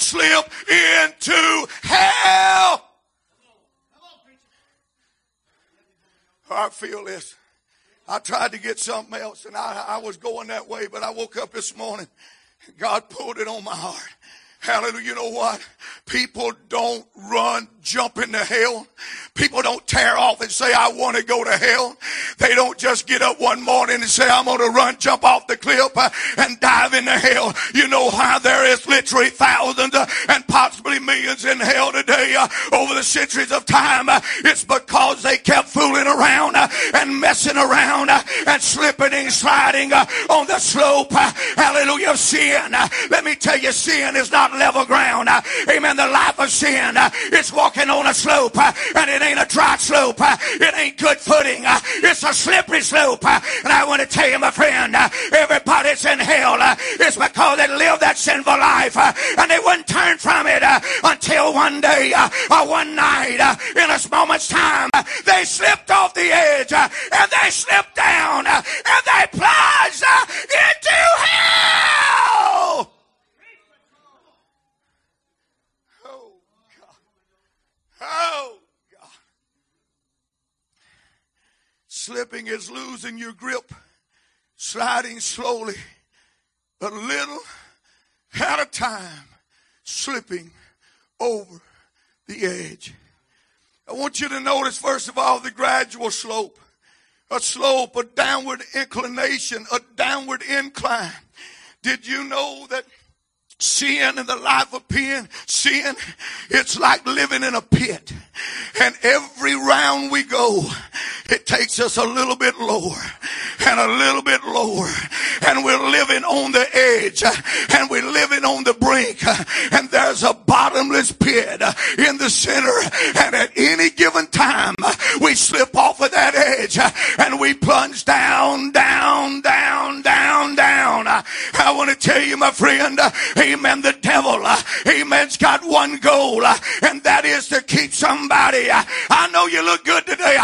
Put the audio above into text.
slip into hell. I feel this. I tried to get something else, and I was going that way, but I woke up this morning. God pulled it on my heart. Hallelujah. You know what? People don't run, jump into hell. People don't tear off and say, I want to go to hell. They don't just get up one morning and say, I'm going to run, jump off the cliff and dive into hell. You know how there is literally thousands and possibly millions in hell today over the centuries of time. It's because they kept fooling around and messing around and slipping and sliding on the slope, hallelujah, of sin. Let me tell you, sin is not level ground. Amen. The life of sin, it's walking on a slope, and it ain't a dry slope. It ain't good footing. It's a slippery slope. And I want to tell you, my friend, everybody that's in hell, it's because they lived that sinful life, and they wouldn't turn from it until one day or one night, in a moment's time, they slipped off the edge, and they slipped down, and they plunged into hell. Oh, God. Slipping is losing your grip, sliding slowly, a little at a time, slipping over the edge. I want you to notice, first of all, the gradual slope. A slope, a downward inclination, a downward incline. Did you know that sin in the life of sin, it's like living in a pit. And every round we go, it takes us a little bit lower and a little bit lower. And we're living on the edge, and we're living on the brink. And there's a bottomless pit in the center. And at any given time, we slip off of that edge and we plunge down, down, down, down, down. I want to tell you, my friend, amen, the devil, amen's got one goal, and that is to keep somebody. I know you look good today.